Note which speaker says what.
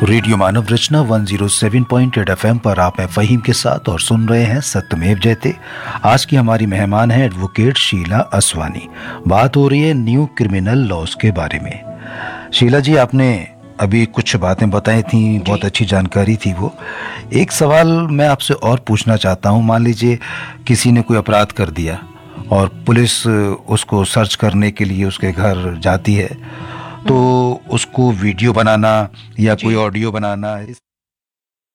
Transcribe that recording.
Speaker 1: Radio मानव रचना 107.8 FM पर आप हैं फ़हीम के साथ और सुन रहे हैं सत्यमेव जयते। आज की हमारी मेहमान है एडवोकेट शीला असवानी। बात हो रही है न्यू क्रिमिनल लॉज के बारे में। शीला जी, आपने अभी कुछ बातें बताई थी, बहुत अच्छी जानकारी थी वो। एक सवाल मैं आपसे और पूछना चाहता हूँ। मान लीजिए किसी ने कोई अपराध कर दिया और पुलिस उसको सर्च करने के लिए उसके घर जाती है, तो उसको वीडियो बनाना या कोई ऑडियो बनाना, इस